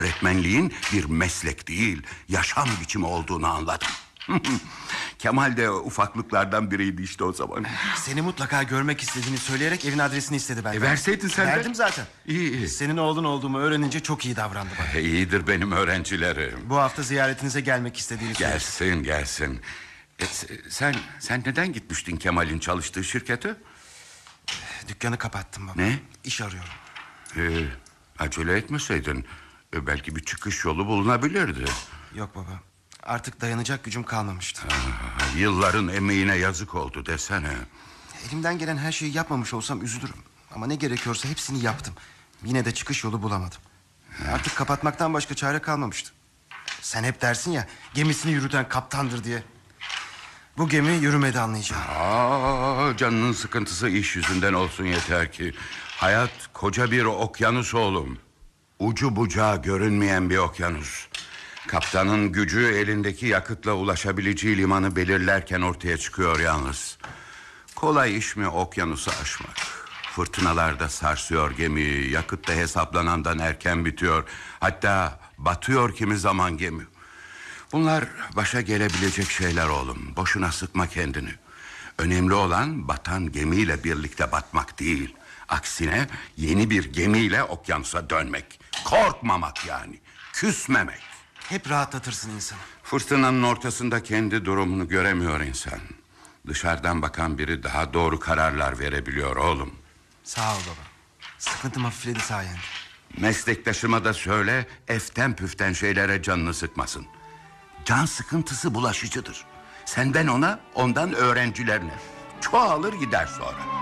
Öğretmenliğin bir meslek değil, yaşam biçimi olduğunu anladım. Kemal de ufaklıklardan biriydi işte o zaman. Seni mutlaka görmek istediğini söyleyerek evin adresini istedi benden. Verseydin sen de. Verdim zaten. İyi. Senin oğlun olduğumu öğrenince çok iyi davrandı bana. İyidir benim öğrencilerim. Bu hafta ziyaretinize gelmek istediğini söyledi. Gelsin. Sen neden gitmiştin Kemal'in çalıştığı şirkete? Dükkanı kapattım baba. Ne? İş arıyorum. Acele etmeseydin belki bir çıkış yolu bulunabilirdi. Yok baba. Artık dayanacak gücüm kalmamıştı. Yılların emeğine yazık oldu desene. Elimden gelen her şeyi yapmamış olsam üzülürüm. Ama ne gerekiyorsa hepsini yaptım. Yine de çıkış yolu bulamadım. Artık kapatmaktan başka çare kalmamıştı. Sen hep dersin ya, gemisini yürüten kaptandır diye. Bu gemi yürümedi, anlayacağım. Canının sıkıntısı iş yüzünden olsun yeter ki. Hayat koca bir okyanus oğlum. Ucu bucağı görünmeyen bir okyanus. Kaptanın gücü elindeki yakıtla ulaşabileceği limanı belirlerken ortaya çıkıyor yalnız. Kolay iş mi okyanusu aşmak? Fırtınalarda sarsıyor gemi. Yakıt da hesaplanandan erken bitiyor. Hatta batıyor kimi zaman gemi. Bunlar başa gelebilecek şeyler oğlum. Boşuna sıkma kendini. Önemli olan batan gemiyle birlikte batmak değil. Aksine yeni bir gemiyle okyanusa dönmek. Korkmamak yani. Küsmemek. Hep rahatlatırsın insanı. Fırtınanın ortasında kendi durumunu göremiyor insan. Dışarıdan bakan biri daha doğru kararlar verebiliyor oğlum. Sağ ol baba. Sıkıntım hafifledi sayende. Meslektaşıma da söyle, eften püften şeylere canını sıkmasın. Can sıkıntısı bulaşıcıdır. Senden ona, ondan öğrencilerine. Çoğalır gider sonra.